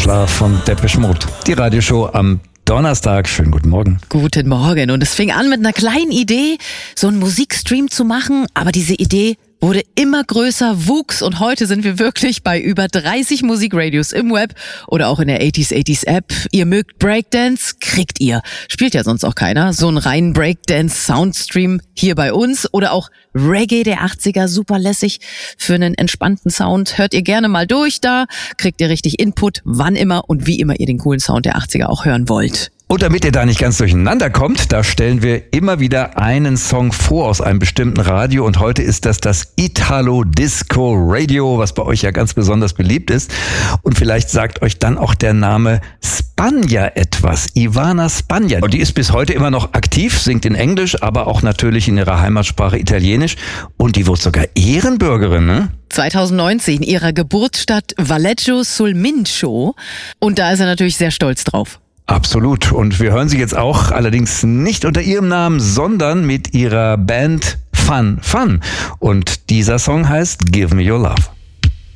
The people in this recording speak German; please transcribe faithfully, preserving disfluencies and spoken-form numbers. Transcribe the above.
Schlaf von Depeche Mode. Die Radioshow am Donnerstag. Schönen guten Morgen. Guten Morgen. Und es fing an mit einer kleinen Idee, so einen Musikstream zu machen. Aber diese Idee wurde immer größer, wuchs und heute sind wir wirklich bei über dreißig Musikradios im Web oder auch in der achtziger achtziger App. Ihr mögt Breakdance, kriegt ihr. Spielt ja sonst auch keiner. So einen reinen Breakdance-Soundstream hier bei uns oder auch Reggae der achtziger, super lässig für einen entspannten Sound. Hört ihr gerne mal durch da, kriegt ihr richtig Input, wann immer und wie immer ihr den coolen Sound der achtziger auch hören wollt. Und damit ihr da nicht ganz durcheinander kommt, da stellen wir immer wieder einen Song vor aus einem bestimmten Radio. Und heute ist das das Italo Disco Radio, was bei euch ja ganz besonders beliebt ist. Und vielleicht sagt euch dann auch der Name Spagna etwas, Ivana Spagna. Und die ist bis heute immer noch aktiv, singt in Englisch, aber auch natürlich in ihrer Heimatsprache Italienisch. Und die wird sogar Ehrenbürgerin, ne? zwanzig neunzehn, ihrer Geburtsstadt Valleggio sul Mincio. Und da ist er natürlich sehr stolz drauf. Absolut. Und wir hören sie jetzt auch, allerdings nicht unter ihrem Namen, sondern mit ihrer Band Fun Fun. Und dieser Song heißt Give Me Your Love.